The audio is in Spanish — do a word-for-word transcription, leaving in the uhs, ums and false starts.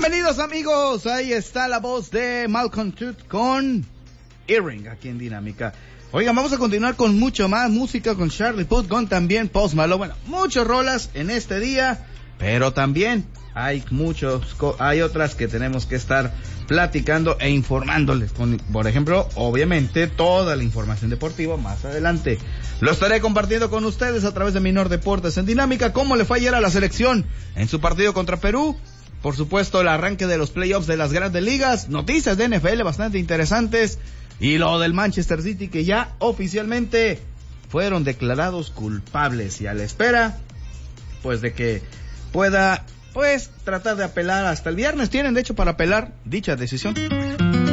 Bienvenidos amigos, ahí está la voz de Malcolm Tooth con Earring aquí en Dinámica. Oigan, vamos a continuar con mucho más música, con Charlie Puth, con también Post Malone. Bueno, muchas rolas en este día, pero también hay muchos, hay otras que tenemos que estar platicando e informándoles. Con, por ejemplo, obviamente, toda la información deportiva más adelante. Lo estaré compartiendo con ustedes a través de Minor Deportes en Dinámica. ¿Cómo le fue ayer a la selección en su partido contra Perú? Por supuesto, el arranque de los playoffs de las grandes ligas, noticias de N F L bastante interesantes, y lo del Manchester City, que ya oficialmente fueron declarados culpables y a la espera, pues, de que pueda, pues, tratar de apelar hasta el viernes. Tienen, de hecho, para apelar dicha decisión.